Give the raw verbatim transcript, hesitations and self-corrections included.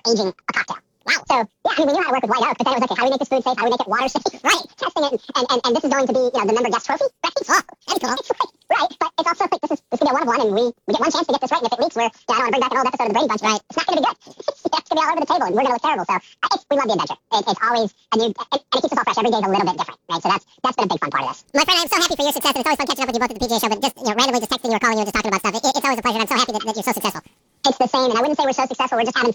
aging a cocktail. Wow. So, yeah, I mean, we knew how to work with White Oak, but then it was like, okay, how do we make this food safe? How do we make it water safe? Right. Testing it, and, and, and this is going to be, you know, the member guest trophy, right? Oh, that's cool. It's like, right, but it's also like, this is, this is going to be a one of one, and we, we get one chance to get this right, and if it leaks, we're, you know, I don't want to bring back an old episode of the Brady Bunch, right? It's not going to be good. It's going to be all over the table, and we're going to look terrible. So, I, it's, we love the adventure. It, it's always a new, and, and it keeps us all fresh. Every day is a little bit different, right? So that's, that's been a big fun part of this. My friend, I'm so happy for your success, and it's always fun catching up with you both at the P G A show, but just, you know, randomly just texting you or calling you and just talking about stuff. It, it's always a pleasure, and I'm so happy that, that you're so successful. It's the same, and I wouldn't say we're so successful, we're just having